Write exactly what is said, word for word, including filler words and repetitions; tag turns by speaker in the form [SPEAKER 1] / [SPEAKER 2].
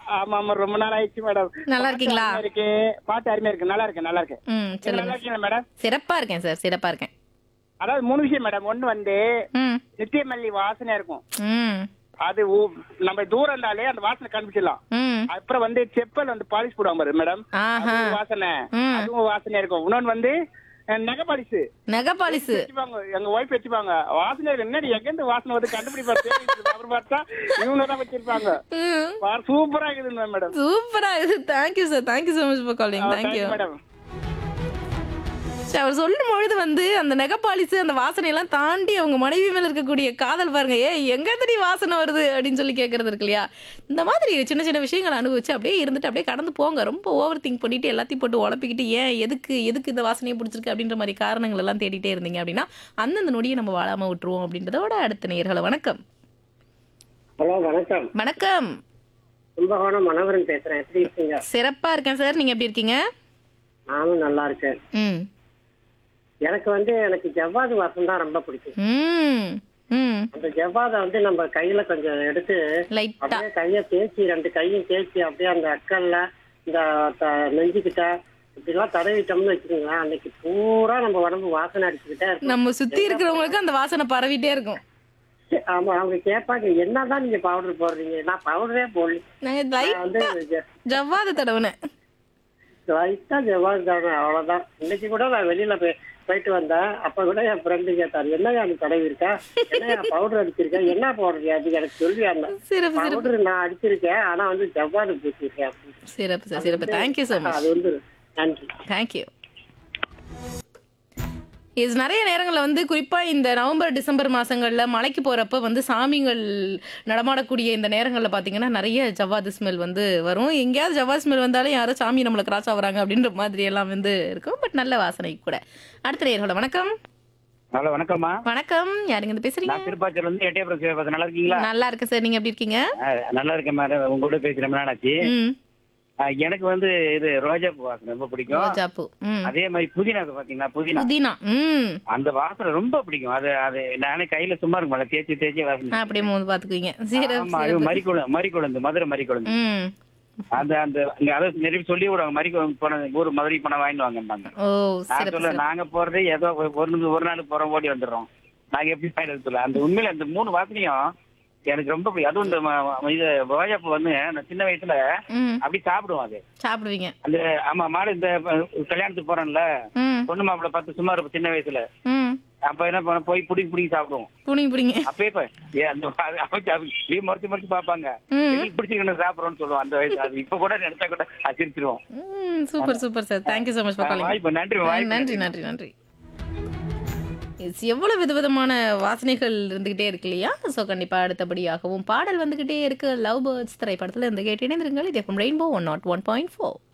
[SPEAKER 1] ஆமா ஆமா ரொம்ப நாள் ஆயிடுச்சு மேடம்.
[SPEAKER 2] நல்லா
[SPEAKER 1] பாட்டு
[SPEAKER 2] இருக்கீங்களா?
[SPEAKER 1] அருமையா இருக்கு. பாட்டு அருமையா இருக்கு. நல்லா இருக்கு நல்லா இருக்கு.
[SPEAKER 2] ம்
[SPEAKER 1] நீங்க
[SPEAKER 2] சொல்லுங்க.
[SPEAKER 1] நல்லா இருக்கீங்களா மேடம்?
[SPEAKER 2] சிறப்பா இருக்கேன் சார், சிறப்பா இருக்கேன்.
[SPEAKER 1] அதாவது மூணு விஷயம் மேடம். ஒண்ணு வந்து
[SPEAKER 2] ம்
[SPEAKER 1] நித்தியமல்லி வாசனையா இருக்கும்.
[SPEAKER 2] ம்
[SPEAKER 1] அது ஊ- நம்ம தூரம் இருந்தாலே அந்த வாசனை கண்டுபிடிச்சிடலாம்.
[SPEAKER 2] ம்
[SPEAKER 1] அப்புறம் வந்து செப்பல் வந்து பாலிஷ் போடுவாங்க பாரு மேடம். அது
[SPEAKER 2] ஆஹா.
[SPEAKER 1] ஒரு வாசனை.
[SPEAKER 2] ம்.
[SPEAKER 1] அதுவும் வாசனையா இருக்கும். இன்னொன்னு வந்து அஹ், நகை பாலிஷ்
[SPEAKER 2] நகை பாலிசு.
[SPEAKER 1] வச்சுப்பாங்க. எங்க ஒய்ஃப் வச்சுப்பாங்க. வாசனை என்னடி எங்க இருந்து வாசனை வந்து கண்டுபிடிப்பாரு. அப்புறம் பார்த்தா இவங்க தான் வச்சிருப்பாங்க.
[SPEAKER 2] ம்
[SPEAKER 1] சூப்பரா இருக்குது மேடம்.
[SPEAKER 2] சூப்பரா இது. Thank you sir, thank you so much for calling. Thank you
[SPEAKER 1] madam.
[SPEAKER 2] சரி, அவர் சொல்லும் பொழுது வந்து அந்த நெகப்பாலிசு அந்த வாசனையெல்லாம் தாண்டி அவங்க மனைவி மேல இருக்கக்கூடிய காதல் பாருங்க. ஏ எங்க தடி வாசனை வருது அப்படின்னு சொல்லி கேட்கறது இருக்கு இல்லையா? இந்த மாதிரி சின்ன சின்ன விஷயங்களை அனுபவிச்சு அப்படியே இருந்துட்டு அப்படியே கடந்து போங்க. ரொம்ப ஓவர் திங்க் பண்ணிட்டு எல்லாத்தையும் போட்டு உழப்பிக்கிட்டு ஏன் எதுக்கு எதுக்கு இந்த வாசனையை பிடிச்சிருக்கு அப்படின்ற மாதிரி காரணங்கள் எல்லாம் தேடிட்டே இருந்தீங்க அப்படின்னா அந்தந்த நொடியை நம்ம வாழாம விட்டுருவோம் அப்படின்றதோட அடுத்த நேயர்களை வணக்கம்.
[SPEAKER 3] ஹலோ வணக்கம்.
[SPEAKER 2] வணக்கம்.
[SPEAKER 3] கும்பகோணம் மனோகரன் பேசுறேன். எப்படி இருக்கீங்க?
[SPEAKER 2] சிறப்பா இருக்கேன் சார், நீங்க எப்படி இருக்கீங்க?
[SPEAKER 3] நானும் நல்லா இருக்கேன்.
[SPEAKER 2] ம்
[SPEAKER 3] எனக்கு வந்து எனக்கு ஜவ்வாது வாசம் தான் ரொம்ப பிடிக்கும்.
[SPEAKER 2] ம் ம்
[SPEAKER 3] அந்த ஜவ்வாதை வந்து நம்ம கையில கொஞ்சம் எடுத்து
[SPEAKER 2] லைட்டா.
[SPEAKER 3] அப்படியே கையை தேய்ச்சி ரெண்டு கையும் தேய்ச்சி அப்படியே அந்த அக்கல்ல இந்த த- நெஞ்சுக்கிட்ட இப்படிலாம் தடவிட்டோம்னு வச்சுக்கோங்களேன், அன்னைக்கு பூரா நம்ம உடம்பு வாசனை அடிச்சுக்கிட்டே இருக்கும்.
[SPEAKER 2] நம்ம சுத்தி இருக்கிறவங்களுக்கு அந்த வாசனை பரவிட்டே இருக்கும்.
[SPEAKER 3] ஆமா, அவங்க கேட்பாங்க என்னதான் நீங்க பவுடர் போடுறீங்க. நான் பவுடரே போடல.
[SPEAKER 2] நான்
[SPEAKER 3] நான் வந்து
[SPEAKER 2] லைட்டா ஜவ்வாது தடவுனேன்.
[SPEAKER 3] லைட்டா ஜவ்வாது தானே, அவ்வளவுதான். இன்னைக்கு கூட நான் வெளியில போய் போயிட்டு வந்தேன். அப்ப கூட என் ஃப்ரெண்டு கேட்டாரு, என்னையா நீ தடவி இருக்கா, என்னையா பவுடர் அடிச்சிருக்கேன், என்ன பவுடர் அது எனக்கு சொல்லி. அந்த
[SPEAKER 2] சிறப்பு சிறப்பு
[SPEAKER 3] பவுடர் நான் அடிச்சிருக்கேன், ஆனா வந்து ஜவ்வாது பூச்சிருக்கேன் அப்படின்னு.
[SPEAKER 2] சிறப்பு சார், சிறப்பு. Thank you so much.
[SPEAKER 3] அது வந்து நன்றி.
[SPEAKER 2] தேங்க்யூ. இது நிறைய நேரங்களில் வந்து குறிப்பாக இந்த நவம்பர் டிசம்பர் மாதங்களில் மலைக்கு போகிறப்ப வந்து சாமிகள் நடமாடக்கூடிய இந்த நேரங்களில் பார்த்தீங்கன்னா நிறைய ஜவ்வாது ஸ்மெல் வந்து வரும். எங்கேயாவது ஜவ்வாது ஸ்மெல் வந்தாலும் யாரோ சாமி நம்மளை கிராஸ் ஆகுறாங்க அப்படின்ற மாதிரி எல்லாம் வந்து இருக்கும். பட் நல்ல வாசனை கூட. அடுத்த நேயர்களோட வணக்கம்.
[SPEAKER 1] ஹலோ வணக்கம்மா.
[SPEAKER 2] வணக்கம், யாருங்க இருந்து பேசுறீங்க?
[SPEAKER 1] நான் திருப்பாச்சூர்ல இருந்து எட்டயபுரம் சிவபாசம். நல்லா இருக்கீங்களா?
[SPEAKER 2] நல்லா இருக்கேன் சார், நீங்க எப்படி இருக்கீங்க?
[SPEAKER 1] அஹ், நல்லா இருக்கேன் மேடம். உங்க கூட பேசி ரொம்ப நாள் ஆச்சு.
[SPEAKER 2] ம்
[SPEAKER 1] அஹ், எனக்கு வந்து இது ரோஜா பூ வாசனை ரொம்ப பிடிக்கும்.
[SPEAKER 2] ரோஜாப்பூ. ம்
[SPEAKER 1] அதே மாதிரி புதினா இருக்கு பாத்தீங்களா, புதினா
[SPEAKER 2] புதினா. ம்
[SPEAKER 1] அந்த வாசனை ரொம்ப பிடிக்கும். அது அது நானே கையில சும்மா இருக்கும் மேடம், தேய்ச்சி தேய்ச்சி வாசனை.
[SPEAKER 2] அப்படியே மூணு பாத்துக்குவீங்க. சிறப்பு
[SPEAKER 1] ஆமா, அது
[SPEAKER 2] சிறப்பு.
[SPEAKER 1] மறிக்குழந்து மறிக்குழந்து மதுரை மறிக்குழந்து.
[SPEAKER 2] ம்
[SPEAKER 1] அந்த அந்த இங்க அதாவது நிறைய பேர் சொல்லி விடுவாங்க, மறிக்குழந்து போன ஊர் மதுரை போன வாங்கிட்டு வாங்கன்னாங்க.
[SPEAKER 2] ஓ
[SPEAKER 1] நான்
[SPEAKER 2] சிறப்பு
[SPEAKER 1] சொல்ல
[SPEAKER 2] சிறப்பு.
[SPEAKER 1] நாங்க போறதே ஏதோ ஒரு ஒரு ஒரு நாள் போறோம் ஓடி வந்துடுறோம். நாங்க எப்படி வாங்கிட்டு சொல்ல அந்த உண்மையில அந்த மூணு வாசனையும் எனக்கு ரொம்ப பிடிக்கும். அதுவும் இந்த ம- ம- இது ரோஜாப்பூ வந்து நான் சின்ன வயசுல
[SPEAKER 2] ம்
[SPEAKER 1] அப்படி சாப்பிடுவோம். அது
[SPEAKER 2] சாப்பிடுவீங்க.
[SPEAKER 1] அந்த ஆமா மாடு இந்த ப- கல்யாணத்துக்கு போறோம்ல,
[SPEAKER 2] ம்
[SPEAKER 1] பொண்ணு மாப்பிள்ள பார்த்து சும்மா இருப்போம் சின்ன வயசுல.
[SPEAKER 2] ம்
[SPEAKER 1] அப்ப என்ன பண்ண போய் புடிங்கி புடிங்கி சாப்பிடுவோம்.
[SPEAKER 2] புடிங்க புடிங்க.
[SPEAKER 1] அப்பயே இப்ப ஏ அந்த அது அவங்க அப்படி இப்படியே முறைச்சு முறைச்சு பார்ப்பாங்க.
[SPEAKER 2] ம்
[SPEAKER 1] எங்களுக்கு பிடிச்சிக்கணும் சாப்பிடுறோம்னு சொல்லுவோம் அந்த வயசு. அது இப்ப கூட நினைச்சா கூட அசிரிச்சிருவோம்.
[SPEAKER 2] ம் super super sir, thank you so much for calling.
[SPEAKER 1] வாய்ப்பு நன்றி வாய்ப்பு
[SPEAKER 2] நன்றி நன்றி நன்றி. Yes, எவ்வளவு விதவிதமான வாசனைகள் இருந்துகிட்டே இருக்கு இல்லையா? ஸோ கண்டிப்பா அடுத்தபடியாகவும் பாடல் வந்துகிட்டே இருக்கு. லவ் பேர்ட்ஸ் திரைப்படத்துல இருந்து கேட்டு இணைந்திருங்கள். இது rainbow one not one point four.